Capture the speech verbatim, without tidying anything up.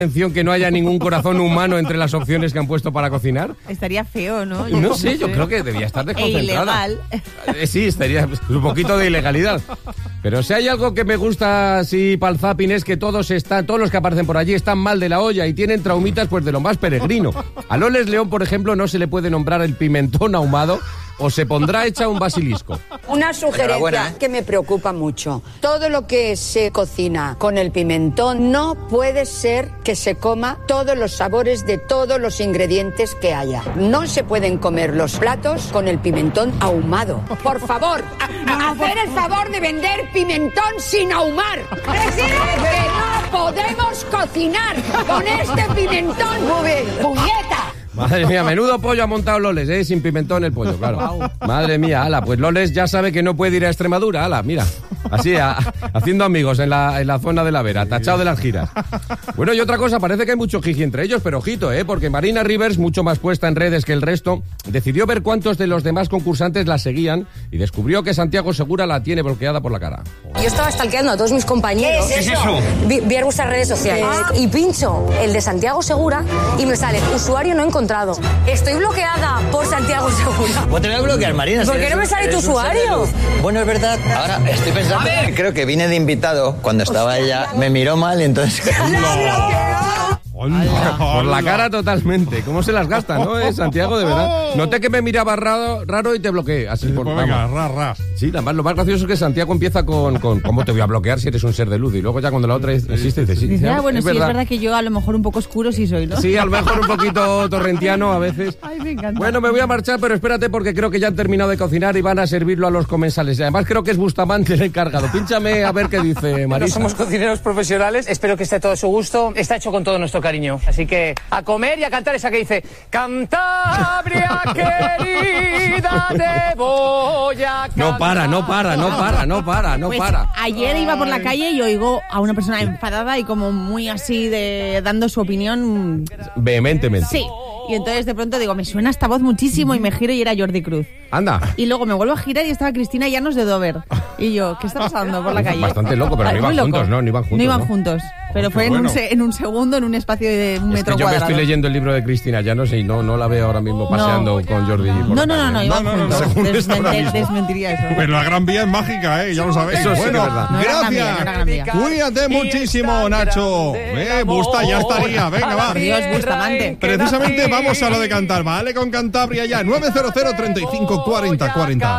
atención que no haya ningún corazón humano entre las opciones que han puesto para cocinar? Estaría feo, ¿no? Yo No sé, yo creo que debía estar desconcentrada. E ilegal. Eh, Sí, estaría un poquito de ilegalidad. Pero si hay algo que me gusta así para el zapping es que todos están, todos los que aparecen por allí están mal de la olla y tienen traumitas pues de lo más peregrino. A Loles León, por ejemplo, no se le puede nombrar el pimentón ahumado o se pondrá hecha un basilisco. Una sugerencia ¿eh? que me preocupa mucho. Todo lo que se cocina con el pimentón no puede ser que se coma todos los sabores de todos los ingredientes que haya. No se pueden comer los platos con el pimentón ahumado. Por favor, a- a hacer el favor de vender pimentón sin ahumar. Que no podemos cocinar con este pimentón. ¡Puñeta! Madre mía, menudo pollo ha montado Loles, ¿eh? Sin pimentón el pollo, claro. Madre mía, ala, pues Loles ya sabe que no puede ir a Extremadura, ala, mira. Así, a, haciendo amigos en la, en la zona de la Vera, tachado de las giras. Bueno, y otra cosa, parece que hay mucho jiji entre ellos, pero ojito, ¿eh? Porque Marina Rivers, mucho más puesta en redes que el resto, decidió ver cuántos de los demás concursantes la seguían y descubrió que Santiago Segura la tiene bloqueada por la cara. Yo estaba stalkeando a todos mis compañeros. ¿Qué es eso? Vi, vi vuestras redes sociales y pincho el de Santiago Segura y me sale usuario no encontrado. Estoy bloqueada por Santiago Segura. Pues te voy a bloquear, Marina. ¿Por si qué eres no me un- sale tu eres un ser de usuario? luz. Bueno, es verdad. Ahora estoy pensando que creo que vine de invitado cuando estaba ella. Me miró mal y entonces... Por la cara totalmente. ¿Cómo se las gasta, no, eh, Santiago? De verdad. Noté que me miraba raro, raro y te bloqueé. Así por Pues venga, vamos. ras, ras. Sí, además lo más gracioso es que Santiago empieza con, con ¿cómo te voy a bloquear si eres un ser de luz? Y luego ya cuando la otra existe dice, sí. Dice, ya, ah, bueno, es sí, verdad. es verdad que yo a lo mejor un poco oscuro sí soy, ¿no? Sí, a lo mejor un poquito torrentiano a veces. Ay, me encanta. Bueno, me voy a marchar, pero espérate porque creo que ya han terminado de cocinar y van a servirlo a los comensales. Y además creo que es Bustamante el encargado. Pínchame a ver qué dice No Marisa. somos cocineros profesionales, espero que esté todo a su gusto, está hecho con todo nuestro cariño. Así que a comer y a cantar esa que dice Cantabria querida te voy a cantar. No para, no para, no para, no para, no Pues, para. ayer iba por la calle y oigo a una persona enfadada y como muy así de dando su opinión. Vehementemente. Sí. Y entonces de pronto digo, me suena esta voz muchísimo y me giro y era Jordi Cruz. Anda. Y luego me vuelvo a girar y estaba Cristina Llanos de Dover. Y yo, ¿qué está pasando por la calle? Bastante loco, pero no Muy iban loco. juntos, ¿no? No iban juntos, No iban ¿no? juntos. Pero Oh, fue qué en, un, bueno. se- en un segundo, en un espacio de un Es metro que yo me cuadrado. estoy leyendo el libro de Cristina Llanos y no, no la veo ahora mismo paseando con Jordi. por No, la no, no, calle. no, iban No, no, no, juntos. según está ahora Desmente- mismo. desmentiría eso. Pero la Gran Vía es mágica, ¿eh? Ya lo sabéis. Eso sí que es bueno, verdad. No era Gran Vía, gracias. no era Gran Vía. Cuídate muchísimo, Nacho. Eh, Busta, ya estaría. Venga, va. Por Dios, Bustamante. Precisamente vamos a lo de cantar, ¿vale? Con Cantabria ya. nueve cero cero, treinta y cinco, cuarenta, cuarenta.